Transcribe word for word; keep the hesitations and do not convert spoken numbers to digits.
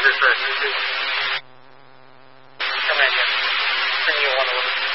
Roger, correct. Come in again. Bring you one over.